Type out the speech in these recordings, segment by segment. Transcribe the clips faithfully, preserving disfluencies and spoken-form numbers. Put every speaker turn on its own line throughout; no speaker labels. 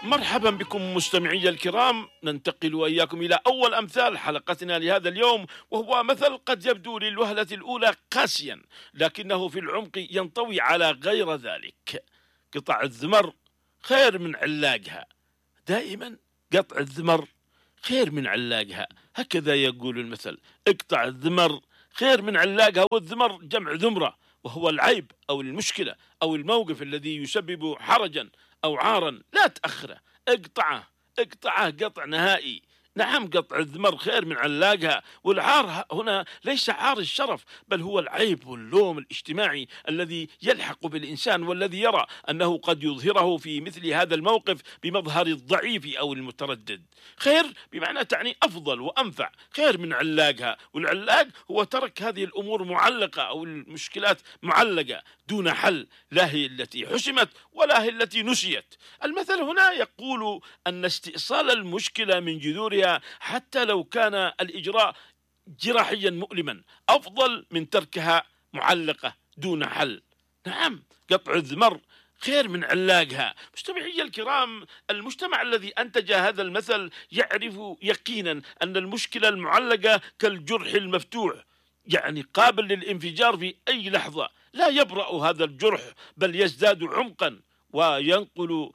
مرحبا بكم مستمعي الكرام، ننتقل وإياكم إلى أول أمثال حلقتنا لهذا اليوم، وهو مثل قد يبدو للوهلة الأولى قاسيا، لكنه في العمق ينطوي على غير ذلك. قطع الذمر خير من علاقها. دائما قطع الذمر خير من علاقها، هكذا يقول المثل. اقطع الذمر خير من علاقها، والذمر جمع ذمرة، وهو العيب أو المشكلة أو الموقف الذي يسبب حرجا أو عارا. لا تأخره، اقطعه اقطعه قطع نهائي. نعم، قطع الذمر خير من علاقها. والعار هنا ليس عار الشرف، بل هو العيب واللوم الاجتماعي الذي يلحق بالإنسان، والذي يرى أنه قد يظهره في مثل هذا الموقف بمظهر الضعيف أو المتردد. خير بمعنى تعني أفضل وأنفع، خير من علاقها. والعلاق هو ترك هذه الأمور معلقة أو المشكلات معلقة دون حل، لا هي التي حسمت ولا هي التي نسيت. المثل هنا يقول أن استئصال المشكلة من جذورها حتى لو كان الإجراء جراحيا مؤلما أفضل من تركها معلقة دون حل. نعم، قطع الذمر خير من علاقها. مستمعي الكرام، المجتمع الذي أنتج هذا المثل يعرف يقينا أن المشكلة المعلقة كالجرح المفتوح، يعني قابل للانفجار في أي لحظة. لا يبرأ هذا الجرح، بل يزداد عمقا وينقل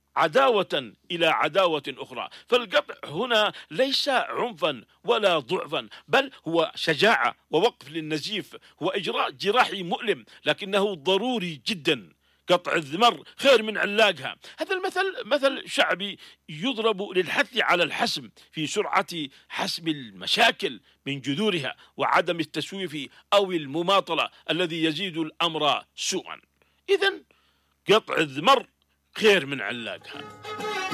عداوة إلى عداوة أخرى. فالقطع هنا ليس عنفا ولا ضعفا، بل هو شجاعة ووقف للنزيف. هو إجراء جراحي مؤلم لكنه ضروري جدا. قطع الذمر خير من علاقها. هذا المثل مثل شعبي يضرب للحث على الحسم في سرعة حسم المشاكل من جذورها، وعدم التسويف أو المماطلة الذي يزيد الأمر سوءا. إذن قطع الذمر خير من علاقها.